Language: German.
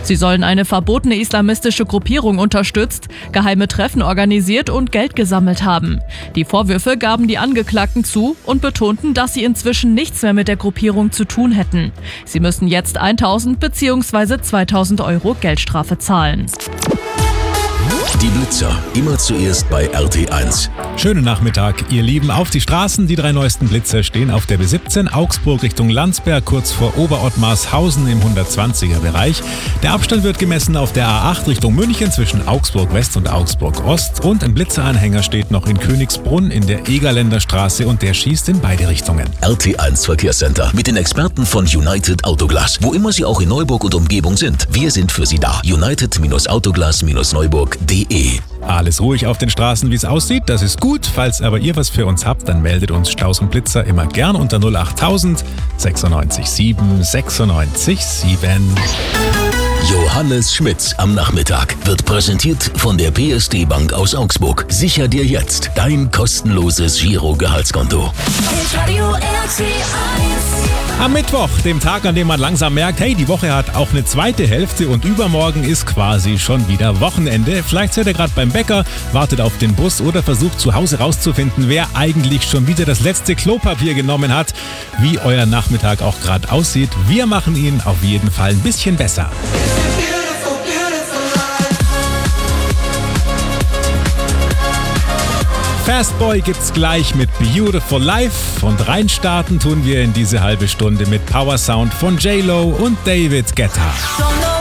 Sie sollen eine verbotene islamistische Gruppierung unterstützt, geheime Treffen organisiert und Geld gesammelt haben. Die Vorwürfe gaben die Angeklagten zu und betonten, dass sie inzwischen nichts mehr mit der Gruppierung zu tun hätten. Sie müssen jetzt 1.000 bzw. 2.000 Euro Geldstrafe zahlen. Die Blitzer, immer zuerst bei RT1. Schönen Nachmittag, ihr Lieben. Auf die Straßen, die 3 neuesten Blitzer stehen auf der B17 Augsburg Richtung Landsberg, kurz vor Oberottmarshausen im 120er-Bereich. Der Abstand wird gemessen auf der A8 Richtung München zwischen Augsburg West und Augsburg Ost. Und ein Blitzeranhänger steht noch in Königsbrunn in der Egerländer Straße und der schießt in beide Richtungen. RT1 Verkehrscenter mit den Experten von United Autoglas. Wo immer Sie auch in Neuburg und Umgebung sind, wir sind für Sie da. United-Autoglas-Neuburg.de. Alles ruhig auf den Straßen, wie es aussieht, das ist gut. Falls aber ihr was für uns habt, dann meldet uns Staus und Blitzer immer gern unter 08000 96 7 96 7. Johannes Schmitz am Nachmittag wird präsentiert von der PSD Bank aus Augsburg. Sicher dir jetzt dein kostenloses Giro-Gehaltskonto. Am Mittwoch, dem Tag, an dem man langsam merkt, hey, die Woche hat auch eine zweite Hälfte und übermorgen ist quasi schon wieder Wochenende. Vielleicht seid ihr gerade beim Bäcker, wartet auf den Bus oder versucht zu Hause rauszufinden, wer eigentlich schon wieder das letzte Klopapier genommen hat. Wie euer Nachmittag auch gerade aussieht, wir machen ihn auf jeden Fall ein bisschen besser. Fastboy gibt's gleich mit Beautiful Life und reinstarten tun wir in diese halbe Stunde mit Power Sound von J-Lo und David Guetta.